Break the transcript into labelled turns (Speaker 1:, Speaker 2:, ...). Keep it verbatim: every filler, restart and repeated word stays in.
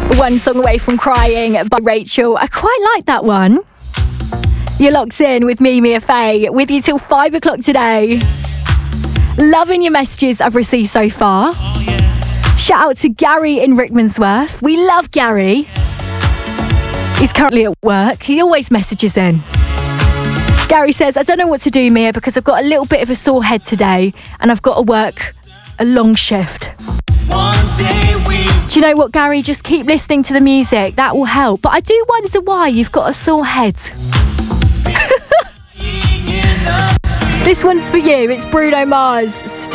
Speaker 1: One Song Away from Crying by Rachel. I quite like that one. You're locked in with me, Mia Faye, with you till five o'clock today. Loving your messages I've received so far. Shout out to Gary in Rickmansworth. We love Gary. He's currently at work. He always messages in. Gary says, I don't know what to do, Mia, because I've got a little bit of a sore head today and I've got to work a long shift. Do you know what, Gary? Just keep listening to the music. That will help. But I do wonder why you've got a sore head. This one's for you. It's Bruno Mars.